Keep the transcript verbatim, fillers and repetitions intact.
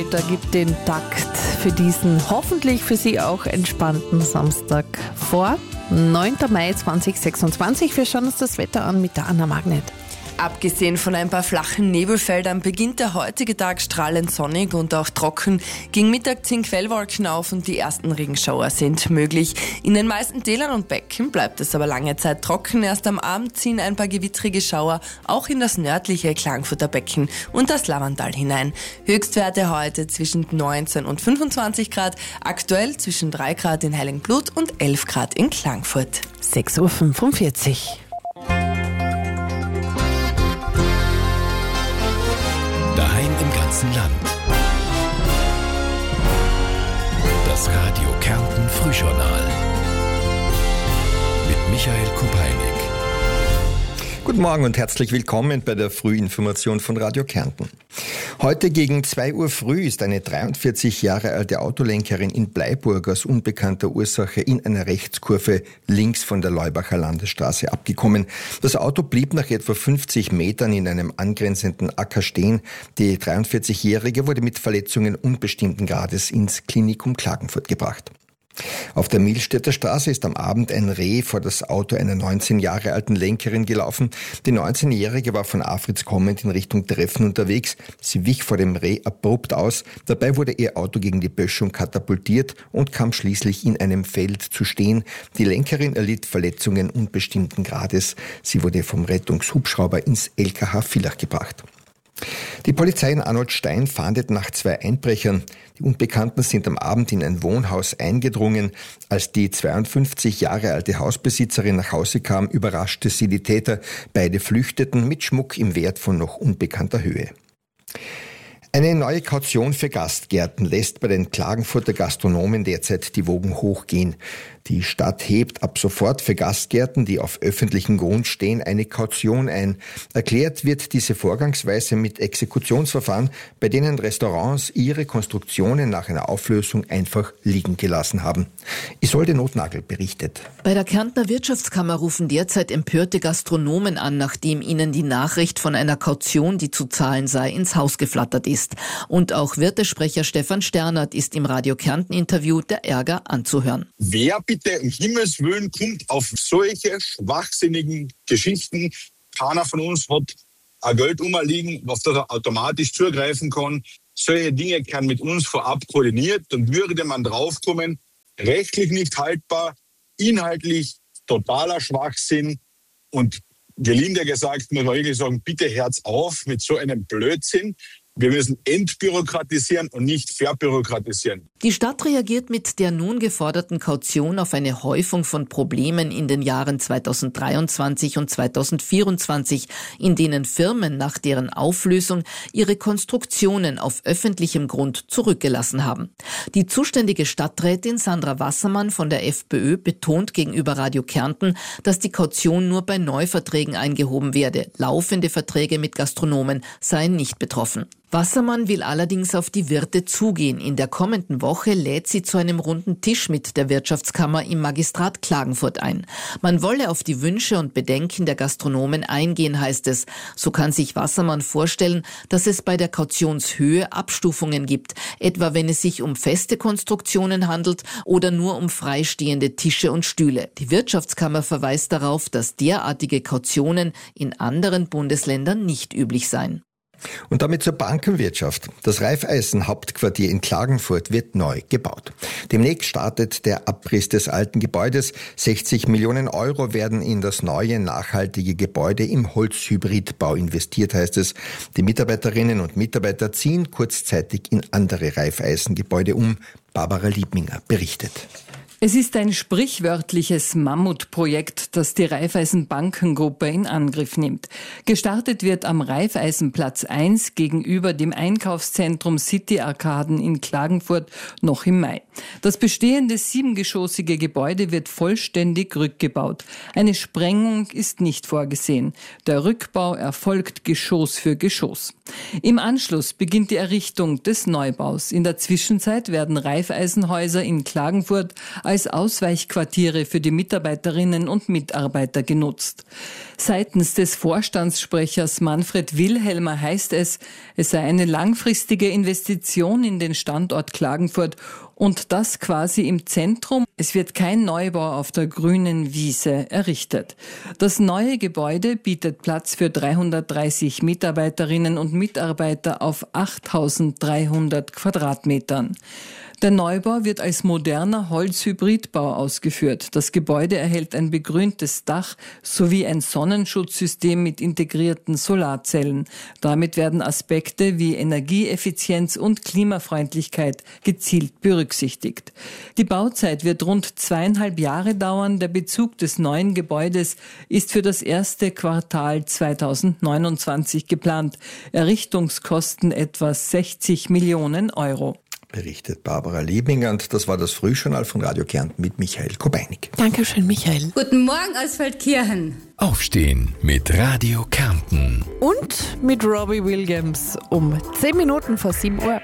Da gibt den Takt für diesen hoffentlich für Sie auch entspannten Samstag vor. neunter Mai zweitausendsechsundzwanzig. Wir schauen uns das Wetter an mit der Anna Magnet. Abgesehen von ein paar flachen Nebelfeldern beginnt der heutige Tag strahlend sonnig und auch trocken. Gegen Mittag ziehen Quellwolken auf und die ersten Regenschauer sind möglich. In den meisten Tälern und Becken bleibt es aber lange Zeit trocken. Erst am Abend ziehen ein paar gewittrige Schauer auch in das nördliche Klagenfurter Becken und das Lavandal hinein. Höchstwerte heute zwischen neunzehn und fünfundzwanzig Grad, aktuell zwischen drei Grad in Heiligenblut und elf Grad in Klagenfurt. sechs Uhr fünfundvierzig. Daheim im ganzen Land. Das Radio Kärnten Frühjournal mit Michael Kupeinig. Guten Morgen und herzlich willkommen bei der Frühinformation von Radio Kärnten. Heute gegen zwei Uhr früh ist eine dreiundvierzig Jahre alte Autolenkerin in Bleiburg aus unbekannter Ursache in einer Rechtskurve links von der Leubacher Landesstraße abgekommen. Das Auto blieb nach etwa fünfzig Metern in einem angrenzenden Acker stehen. Die dreiundvierzigjährige wurde mit Verletzungen unbestimmten Grades ins Klinikum Klagenfurt gebracht. Auf der Milstädter Straße ist am Abend ein Reh vor das Auto einer neunzehn Jahre alten Lenkerin gelaufen. Die neunzehnjährige war von Afritz kommend in Richtung Treffen unterwegs. Sie wich vor dem Reh abrupt aus. Dabei wurde ihr Auto gegen die Böschung katapultiert und kam schließlich in einem Feld zu stehen. Die Lenkerin erlitt Verletzungen unbestimmten Grades. Sie wurde vom Rettungshubschrauber ins L K H Villach gebracht. Die Polizei in Arnoldstein fahndet nach zwei Einbrechern. Die Unbekannten sind am Abend in ein Wohnhaus eingedrungen. Als die zweiundfünfzig Jahre alte Hausbesitzerin nach Hause kam, überraschte sie die Täter. Beide flüchteten mit Schmuck im Wert von noch unbekannter Höhe. Eine neue Kaution für Gastgärten lässt bei den Klagenfurter Gastronomen derzeit die Wogen hochgehen. Die Stadt hebt ab sofort für Gastgärten, die auf öffentlichem Grund stehen, eine Kaution ein. Erklärt wird diese Vorgangsweise mit Exekutionsverfahren, bei denen Restaurants ihre Konstruktionen nach einer Auflösung einfach liegen gelassen haben. Isolde Notnagel berichtet. Bei der Kärntner Wirtschaftskammer rufen derzeit empörte Gastronomen an, nachdem ihnen die Nachricht von einer Kaution, die zu zahlen sei, ins Haus geflattert ist. Und auch Wirtesprecher Stefan Sternert ist im Radio Kärnten Interview der Ärger anzuhören. Wer bitte um Himmels Willen kommt auf solche schwachsinnigen Geschichten? Keiner von uns hat ein Geld umliegen, auf das er automatisch zugreifen kann. Solche Dinge kann mit uns vorab koordiniert und würde man draufkommen, rechtlich nicht haltbar, inhaltlich totaler Schwachsinn und gelinde gesagt, muss man wirklich sagen, bitte Herz auf mit so einem Blödsinn. Wir müssen entbürokratisieren und nicht verbürokratisieren. Die Stadt reagiert mit der nun geforderten Kaution auf eine Häufung von Problemen in den Jahren zweitausenddreiundzwanzig und zweitausendvierundzwanzig, in denen Firmen nach deren Auflösung ihre Konstruktionen auf öffentlichem Grund zurückgelassen haben. Die zuständige Stadträtin Sandra Wassermann von der FPÖ betont gegenüber Radio Kärnten, dass die Kaution nur bei Neuverträgen eingehoben werde. Laufende Verträge mit Gastronomen seien nicht betroffen. Wassermann will allerdings auf die Wirte zugehen. In der kommenden Woche lädt sie zu einem runden Tisch mit der Wirtschaftskammer im Magistrat Klagenfurt ein. Man wolle auf die Wünsche und Bedenken der Gastronomen eingehen, heißt es. So kann sich Wassermann vorstellen, dass es bei der Kautionshöhe Abstufungen gibt, etwa wenn es sich um feste Konstruktionen handelt oder nur um freistehende Tische und Stühle. Die Wirtschaftskammer verweist darauf, dass derartige Kautionen in anderen Bundesländern nicht üblich seien. Und damit zur Bankenwirtschaft. Das Raiffeisen-Hauptquartier in Klagenfurt wird neu gebaut. Demnächst startet der Abriss des alten Gebäudes. sechzig Millionen Euro werden in das neue, nachhaltige Gebäude im Holzhybridbau investiert, heißt es. Die Mitarbeiterinnen und Mitarbeiter ziehen kurzzeitig in andere Raiffeisen-Gebäude um. Barbara Liebminger berichtet. Es ist ein sprichwörtliches Mammutprojekt, das die Raiffeisen Bankengruppe in Angriff nimmt. Gestartet wird am Raiffeisenplatz eins gegenüber dem Einkaufszentrum City Arkaden in Klagenfurt noch im Mai. Das bestehende siebengeschossige Gebäude wird vollständig rückgebaut. Eine Sprengung ist nicht vorgesehen. Der Rückbau erfolgt Geschoss für Geschoss. Im Anschluss beginnt die Errichtung des Neubaus. In der Zwischenzeit werden Raiffeisenhäuser in Klagenfurt als Ausweichquartiere für die Mitarbeiterinnen und Mitarbeiter genutzt. Seitens des Vorstandssprechers Manfred Wilhelmer heißt es, es sei eine langfristige Investition in den Standort Klagenfurt und das quasi im Zentrum. Es wird kein Neubau auf der grünen Wiese errichtet. Das neue Gebäude bietet Platz für dreihundertdreißig Mitarbeiterinnen und Mitarbeiter auf achttausenddreihundert Quadratmetern. Der Neubau wird als moderner Holzhybridbau ausgeführt. Das Gebäude erhält ein begrüntes Dach sowie ein Sonnenschutzsystem mit integrierten Solarzellen. Damit werden Aspekte wie Energieeffizienz und Klimafreundlichkeit gezielt berücksichtigt. Die Bauzeit wird rund zweieinhalb Jahre dauern. Der Bezug des neuen Gebäudes ist für das erste Quartal zweitausendneunundzwanzig geplant. Errichtungskosten etwa sechzig Millionen Euro. Berichtet Barbara Liebinger und das war das Frühjournal von Radio Kärnten mit Michael Kubeinig. Dankeschön, Michael. Guten Morgen aus Feldkirchen. Aufstehen mit Radio Kärnten. Und mit Robbie Williams um zehn Minuten vor sieben Uhr.